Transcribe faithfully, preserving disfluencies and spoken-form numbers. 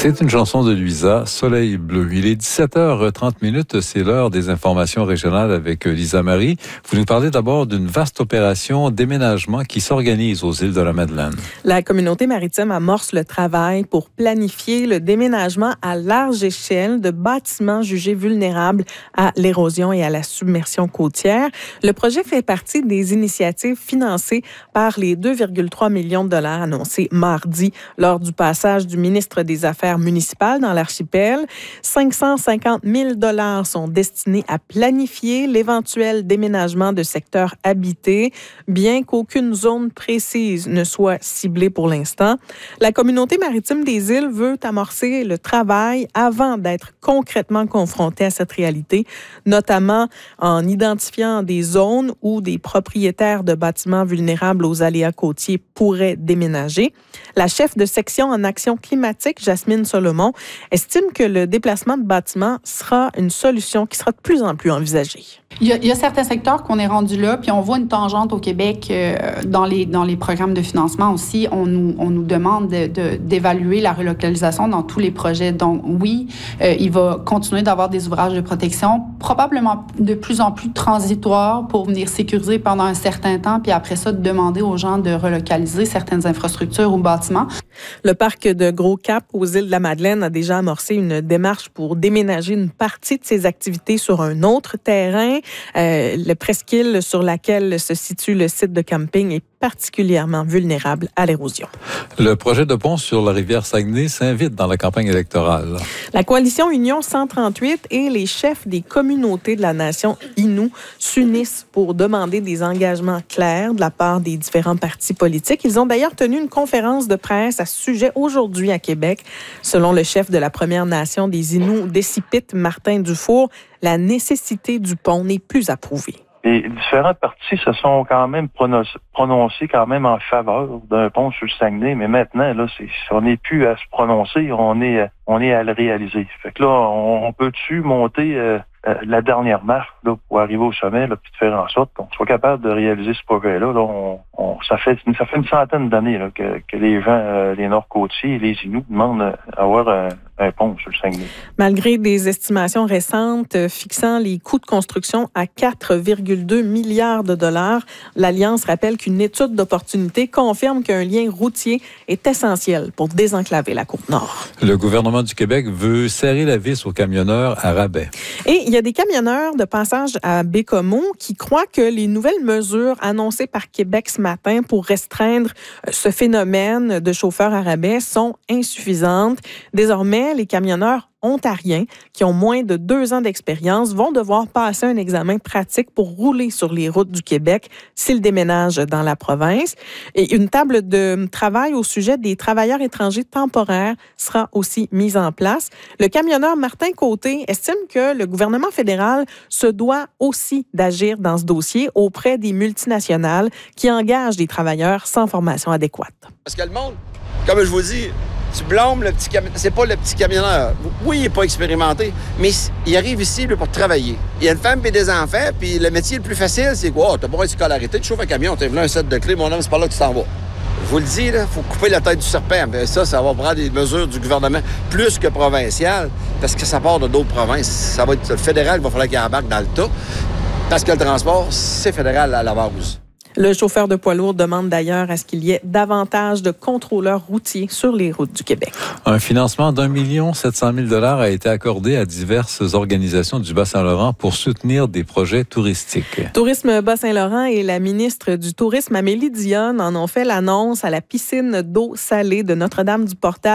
C'est une chanson de Luisa, Soleil bleu. Il est dix-sept heures trente, c'est l'heure des informations régionales avec Lisa Marie. Vous nous parlez d'abord d'une vaste opération déménagement qui s'organise aux îles de la Madeleine. La communauté maritime amorce le travail pour planifier le déménagement à large échelle de bâtiments jugés vulnérables à l'érosion et à la submersion côtière. Le projet fait partie des initiatives financées par les deux virgule trois millions de dollars annoncés mardi lors du passage du ministre des Affaires municipales dans l'archipel. cinq cent cinquante mille dollars sont destinés à planifier l'éventuel déménagement de secteurs habités, bien qu'aucune zone précise ne soit ciblée pour l'instant. La communauté maritime des îles veut amorcer le travail avant d'être concrètement confrontée à cette réalité, notamment en identifiant des zones où des propriétaires de bâtiments vulnérables aux aléas côtiers pourraient déménager. La chef de section en action climatique, Jasmine Solomon, estime que le déplacement de bâtiments sera une solution qui sera de plus en plus envisagée. Il y a, il y a certains secteurs qu'on est rendu là, puis on voit une tangente au Québec euh, dans les dans les programmes de financement aussi. On nous on nous demande de, de, d'évaluer la relocalisation dans tous les projets. Donc oui, euh, il va continuer d'avoir des ouvrages de protection, probablement de plus en plus transitoires pour venir sécuriser pendant un certain temps, puis après ça de demander aux gens de relocaliser certaines infrastructures ou bâtiments. Le parc de Gros-Cap aux îles de la Madeleine a déjà amorcé une démarche pour déménager une partie de ses activités sur un autre terrain. Euh, le presqu'île sur laquelle se situe le site de camping est particulièrement vulnérable à l'érosion. Le projet de pont sur la rivière Saguenay s'invite dans la campagne électorale. La coalition Union cent trente-huit et les chefs des communautés de la nation Innu s'unissent pour demander des engagements clairs de la part des différents partis politiques. Ils ont d'ailleurs tenu une conférence de presse à ce sujet aujourd'hui à Québec. Selon le chef de la Première Nation des Innu, Décipit, Martin Dufour, la nécessité du pont n'est plus approuvée. Les différents partis se sont quand même prononcés quand même en faveur d'un pont sur le Saguenay, mais maintenant, là, c'est, on n'est plus à se prononcer, on est, on est à le réaliser. Fait que là, on, on peut-tu monter euh, euh, la dernière marche là, pour arriver au sommet, là, puis de faire en sorte qu'on soit capable de réaliser ce projet-là. Là, on, on, ça fait ça fait une centaine d'années là, que, que les gens, euh, les Nord-Côtiers et les Inuits demandent d'avoir euh, un pont sur le Saguenay. Malgré des estimations récentes euh, fixant les coûts de construction à quatre virgule deux milliards de dollars, l'Alliance rappelle qu'une étude d'opportunité confirme qu'un lien routier est essentiel pour désenclaver la Côte-Nord. Le gouvernement du Québec veut serrer la vis aux camionneurs à rabais. Et il y a des camionneurs de passage à Bécomo qui croient que les nouvelles mesures annoncées par Québec ce matin pour restreindre ce phénomène de chauffeurs à rabais sont insuffisantes. Désormais, les camionneurs ontariens qui ont moins de deux ans d'expérience vont devoir passer un examen pratique pour rouler sur les routes du Québec s'ils déménagent dans la province. Et une table de travail au sujet des travailleurs étrangers temporaires sera aussi mise en place. Le camionneur Martin Côté estime que le gouvernement fédéral se doit aussi d'agir dans ce dossier auprès des multinationales qui engagent des travailleurs sans formation adéquate. Parce que le monde, comme je vous dis, tu blâmes le petit camionneur. C'est pas le petit camionneur. Oui, il n'est pas expérimenté, mais il arrive ici là, pour travailler. Il y a une femme et des enfants, puis le métier le plus facile, c'est quoi? Oh, t'as pas une scolarité, tu chauffes un camion, t'as un set de clés, mon homme, c'est par là que tu t'en vas. Je vous le dis, il faut couper la tête du serpent. Mais ça, ça va prendre des mesures du gouvernement plus que provinciales, parce que ça part de d'autres provinces. Ça va être le fédéral, il va falloir qu'il embarque dans le tas, parce que le transport, c'est fédéral à la base. Le chauffeur de poids lourd demande d'ailleurs à ce qu'il y ait davantage de contrôleurs routiers sur les routes du Québec. Un financement d'un million sept cent mille dollars a été accordé à diverses organisations du Bas-Saint-Laurent pour soutenir des projets touristiques. Tourisme Bas-Saint-Laurent et la ministre du Tourisme, Amélie Dionne, en ont fait l'annonce à la piscine d'eau salée de Notre-Dame-du-Portage